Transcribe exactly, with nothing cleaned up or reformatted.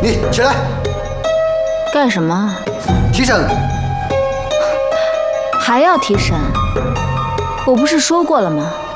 你起来。 干什么？ 提审。 还要提审？我不是说过了吗？